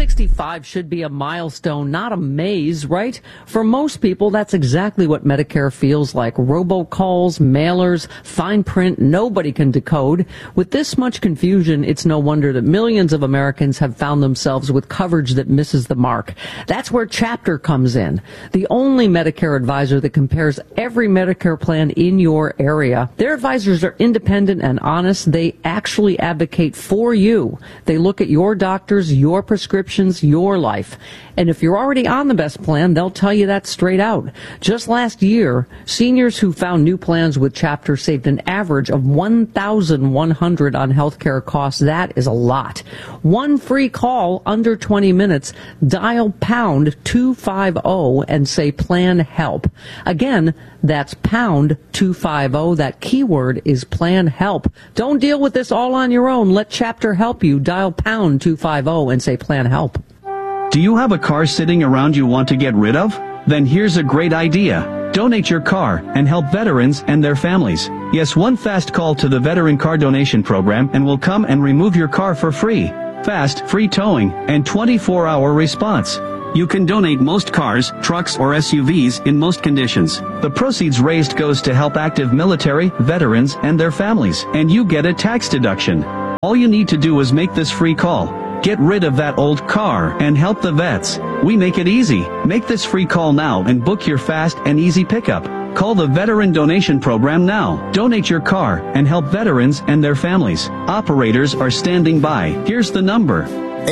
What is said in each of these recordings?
65 should be a milestone, not a maze, right? For most people, that's exactly what Medicare feels like. Robocalls, mailers, fine print, nobody can decode. With this much confusion, it's no wonder that millions of Americans have found themselves with coverage that misses the mark. That's where Chapter comes in, the only Medicare advisor that compares every Medicare plan in your area. Their advisors are independent and honest. They actually advocate for you. They look at your doctors, your prescriptions, your life. And if you're already on the best plan, they'll tell you that straight out. Just last year, seniors who found new plans with Chapter saved an average of $1,100 on healthcare costs. That is a lot. One free call under 20 minutes. Dial pound 250 and say plan help. Again, that's pound 250. That keyword is plan help. Don't deal with this all on your own. Let Chapter help you. Dial pound 250 and say plan help. Do you have a car sitting around you want to get rid of? Then here's a great idea. Donate your car and help veterans and their families. Yes, one fast call to the Veteran Car Donation Program and we'll come and remove your car for free. Fast, free towing, and 24-hour response. You can donate most cars, trucks, or SUVs in most conditions. The proceeds raised goes to help active military, veterans, and their families, and you get a tax deduction. All you need to do is make this free call. Get rid of that old car and help the vets. We make it easy. Make this free call now and book your fast and easy pickup. Call the Veteran Donation Program now. Donate your car and help veterans and their families. Operators are standing by. Here's the number.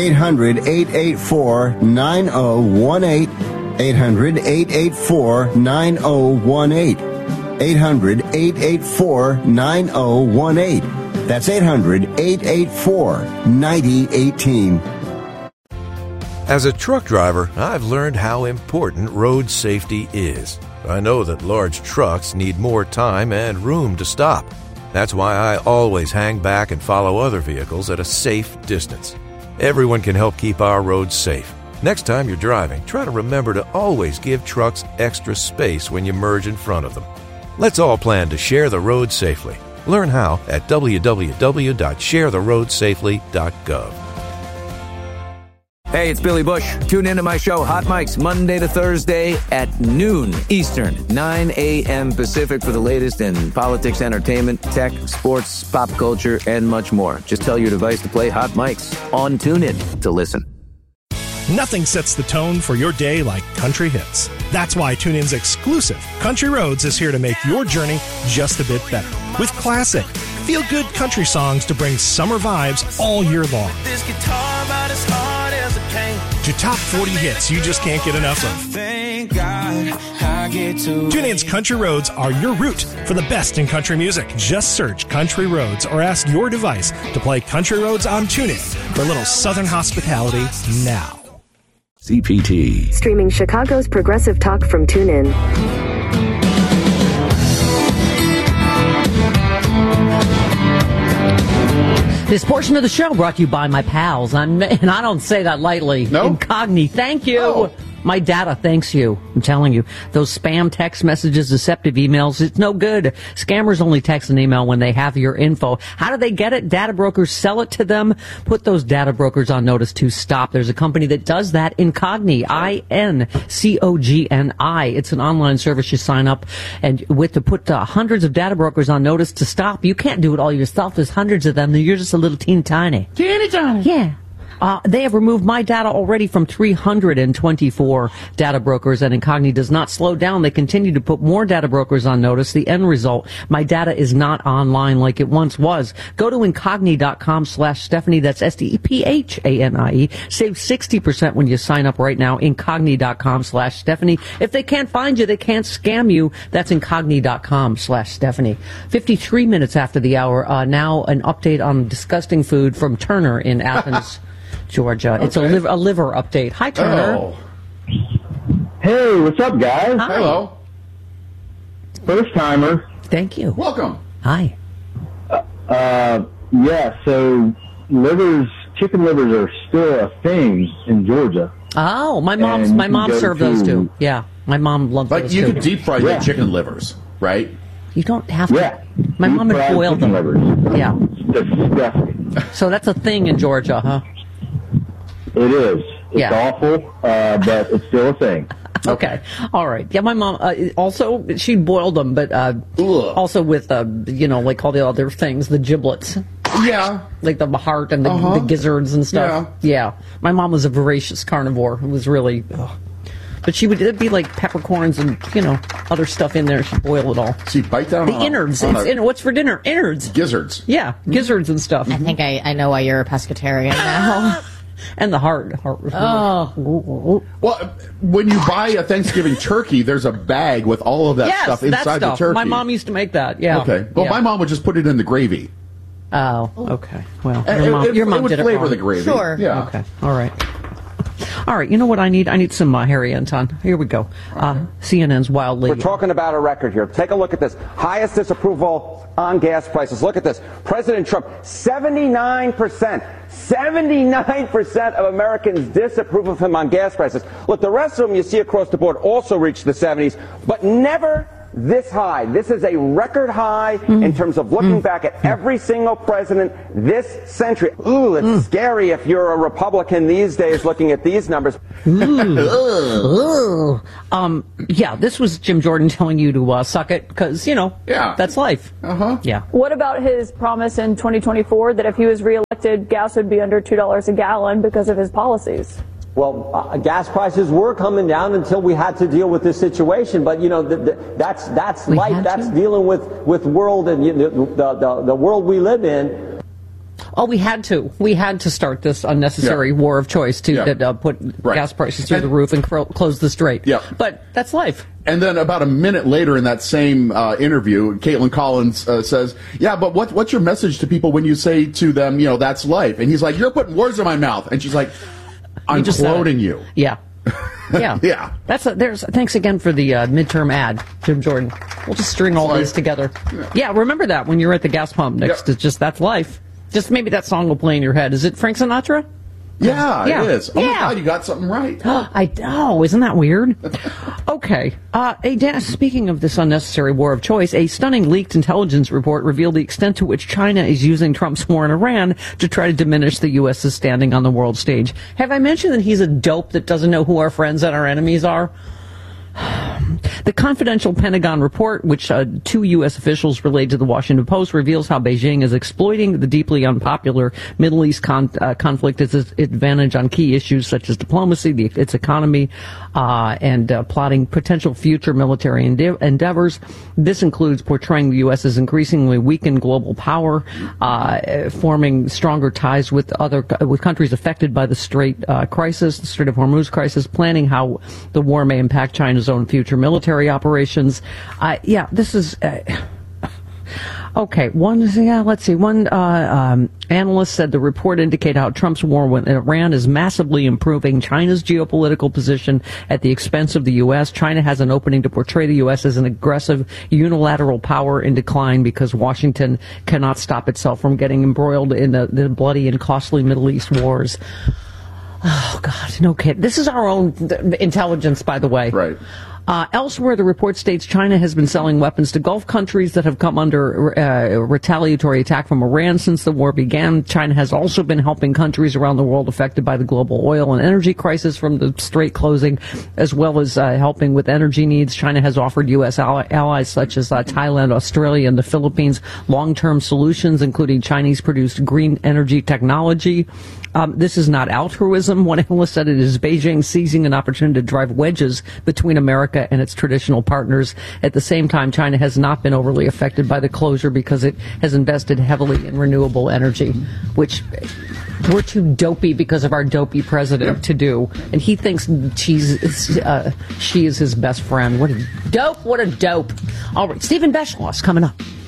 800-884-9018. 800-884-9018. 800-884-9018. That's 800-884-9018. As a truck driver, I've learned how important road safety is. I know that large trucks need more time and room to stop. That's why I always hang back and follow other vehicles at a safe distance. Everyone can help keep our roads safe. Next time you're driving, try to remember to always give trucks extra space when you merge in front of them. Let's all plan to share the road safely. Learn how at www.sharetheroadsafely.gov. Hey, it's Billy Bush. Tune into my show, Hot Mics, Monday to Thursday at noon Eastern, 9 a.m. Pacific for the latest in politics, entertainment, tech, sports, pop culture, and much more. Just tell your device to play Hot Mics on TuneIn to listen. Nothing sets the tone for your day like country hits. That's why TuneIn's exclusive Country Roads is here to make your journey just a bit better. With classic, feel-good country songs to bring summer vibes all year long. This guitar about as hard as a pain. To top 40 hits you just can't get enough of. Thank God I get to. TuneIn's Country Roads are your route for the best in country music. Just search Country Roads or ask your device to play Country Roads on TuneIn for a little Southern hospitality now. CPT. Streaming Chicago's progressive talk from TuneIn. This portion of the show brought to you by my pals. And I don't say that lightly. No? Incogni, thank you. Oh. My data thanks you. I'm telling you. Those spam text messages, deceptive emails, it's no good. Scammers only text an email when they have your info. How do they get it? Data brokers sell it to them. Put those data brokers on notice to stop. There's a company that does that, Incogni, I-N-C-O-G-N-I. It's an online service you sign up and with to put hundreds of data brokers on notice to stop. You can't do it all yourself. There's hundreds of them. You're just a little teeny tiny. Teeny tiny. Yeah. They have removed my data already from 324 data brokers, and Incogni does not slow down. They continue to put more data brokers on notice. The end result, my data is not online like it once was. Go to Incogni.com/Stephanie. That's STEPHANIE. Save 60% when you sign up right now. Incogni.com/Stephanie. If they can't find you, they can't scam you. That's Incogni.com/Stephanie. 53 minutes after the hour. Now an update on disgusting food from Turner in Athens. Georgia. Okay. It's a liver update. Hi, Turner. Oh. Hey, what's up, guys? Hi. Hello. First timer. Thank you. Welcome. Hi. Yeah, so chicken livers are still a thing in Georgia. Oh, my mom served those too. Yeah, my mom loved those too. Like you could deep fry your chicken livers, right? You don't have to. Yeah. My mom had boiled them. Livers. Yeah. Disgusting. So that's a thing in Georgia, huh? It is. It's awful, but it's still a thing. Okay. All right. Yeah, my mom also, she boiled them, but also with, like all the other things, the giblets. Yeah. Like the heart and the gizzards and stuff. Yeah. My mom was a voracious carnivore. It was really... But it'd be like peppercorns and, other stuff in there. She'd boil it all. So you bite down the innards. What's for dinner? Innards. Gizzards. Yeah, gizzards and stuff. I think I know why you're a pescatarian now. And the heart. Well, when you buy a Thanksgiving turkey, there's a bag with all of that stuff inside the turkey. My mom used to make that, yeah. Okay. Well, my mom would just put it in the gravy. Oh, okay. Well, it your mom would did it flavor wrong. the gravy. Sure. Yeah. Okay. All right. All right, you know what I need? I need some Harry Anton. Here we go. CNN's Wild Lady. We're talking about a record here. Take a look at this. Highest disapproval on gas prices. Look at this. President Trump, 79%. 79% of Americans disapprove of him on gas prices. Look, the rest of them you see across the board also reached the 70s, but never this high. This is a record high in terms of looking back at every single president this century. Ooh, it's scary if you're a Republican these days looking at these numbers. Yeah, this was Jim Jordan telling you to suck it because, that's life. Yeah. What about his promise in 2024 that if he was reelected, gas would be under $2 a gallon because of his policies? Well, gas prices were coming down until we had to deal with this situation. But, that's life. That's dealing with world and the world we live in. Oh, we had to. We had to start this unnecessary war of choice that put gas prices through the roof and close the strait. Yeah. But that's life. And then about a minute later in that same interview, Caitlin Collins says, yeah, but what's your message to people when you say to them, that's life? And he's like, you're putting words in my mouth. And she's like, I'm quoting you. Yeah. Yeah. Yeah. Thanks again for the midterm ad, Jim Jordan. We'll just string all these together. Yeah, remember that when you're at the gas pump next to that's life. Just maybe that song will play in your head. Is it Frank Sinatra? Yeah, it is. Oh, my God, you got something right. I know. Isn't that weird? Okay. Speaking of this unnecessary war of choice, a stunning leaked intelligence report revealed the extent to which China is using Trump's war in Iran to try to diminish the U.S.'s standing on the world stage. Have I mentioned that he's a dope that doesn't know who our friends and our enemies are? The confidential Pentagon report, which 2 U.S. officials relayed to the Washington Post, reveals how Beijing is exploiting the deeply unpopular Middle East conflict as its advantage on key issues such as diplomacy, its economy, and plotting potential future military endeavors. This includes portraying the U.S. as increasingly weakened global power, forming stronger ties with countries affected by the Strait crisis, the Strait of Hormuz crisis, planning how the war may impact China's own future military operations. This is okay. One analyst said the report indicated how Trump's war with Iran is massively improving China's geopolitical position at the expense of the U.S. China has an opening to portray the U.S. as an aggressive unilateral power in decline because Washington cannot stop itself from getting embroiled in the bloody and costly Middle East wars. Oh, God, no kidding. This is our own intelligence, by the way. Right. Elsewhere, the report states China has been selling weapons to Gulf countries that have come under retaliatory attack from Iran since the war began. China has also been helping countries around the world affected by the global oil and energy crisis from the strait closing, as well as helping with energy needs. China has offered U.S. allies such as Thailand, Australia, and the Philippines long-term solutions, including Chinese-produced green energy technology. This is not altruism. One analyst said it is Beijing seizing an opportunity to drive wedges between America and its traditional partners. At the same time, China has not been overly affected by the closure because it has invested heavily in renewable energy, which we're too dopey because of our dopey president to do. And he thinks she is his best friend. What a dope. All right, Stephen Beschloss coming up.